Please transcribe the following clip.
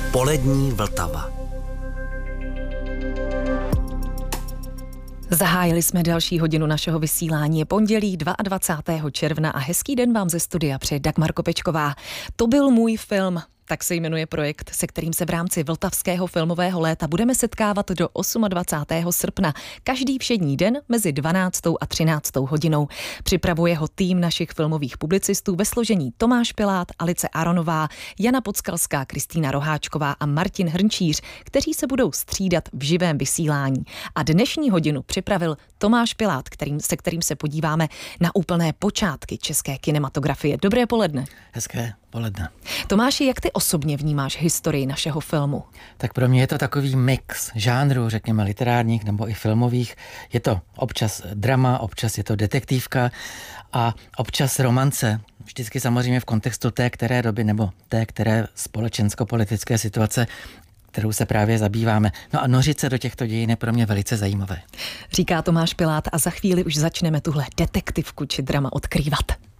Polední Vltava. Zahájili jsme další hodinu našeho vysílání. Je pondělí 22. června a hezký den vám ze studia přeje Dagmar Kopečková. To byl můj film. Tak se jmenuje projekt, se kterým se v rámci Vltavského filmového léta budeme setkávat do 28. srpna. Každý všední den mezi 12. a 13. hodinou. Připravuje ho tým našich filmových publicistů ve složení Tomáš Pilát, Alice Aronová, Jana Podskalská, Kristýna Roháčková a Martin Hrnčíř, kteří se budou střídat v živém vysílání. A dnešní hodinu připravil Tomáš Pilát, se kterým se podíváme na úplné počátky české kinematografie. Dobré poledne. Hezké poledne. Tomáši, jak ty osobně vnímáš historii našeho filmu? Tak pro mě je to takový mix žánrů, řekněme literárních nebo i filmových. Je to občas drama, občas je to detektivka a občas romance. Vždycky samozřejmě v kontextu té které doby nebo té které společensko-politické situace, kterou se právě zabýváme. No a nořit se do těchto dějin je pro mě velice zajímavé. Říká Tomáš Pilát a za chvíli už začneme tuhle detektivku či drama odkrývat.